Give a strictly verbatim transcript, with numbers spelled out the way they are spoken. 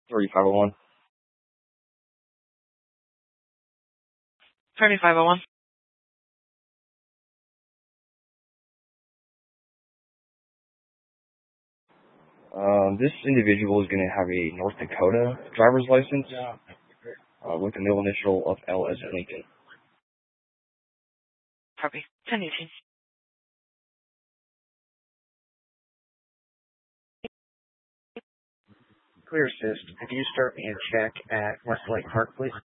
thirty-five oh one. thirty-five oh one. Um, this individual is going to have a North Dakota driver's license uh, with the middle initial of L as in Lincoln. Copy. ten eighteen. Clear assist. Could you start me a check at Westlake Park, please?